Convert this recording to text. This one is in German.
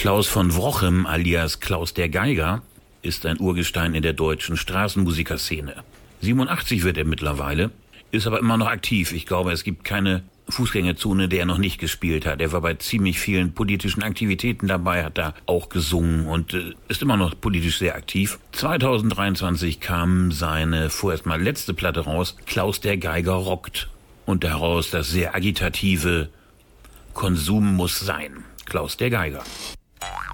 Klaus von Wrochem alias Klaus der Geiger ist ein Urgestein in der deutschen Straßenmusikerszene. 87 wird er mittlerweile, ist aber immer noch aktiv. Ich glaube, es gibt keine Fußgängerzone, der er noch nicht gespielt hat. Er war bei ziemlich vielen politischen Aktivitäten dabei, hat da auch gesungen und ist immer noch politisch sehr aktiv. 2023 kam seine vorerst mal letzte Platte raus, Klaus der Geiger rockt. Und daraus das sehr agitative Konsum muss sein. Klaus der Geiger.